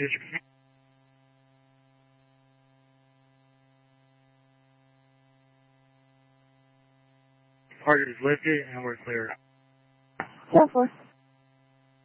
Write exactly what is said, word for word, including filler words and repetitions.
message. Target is lifted and we're clear. ten four.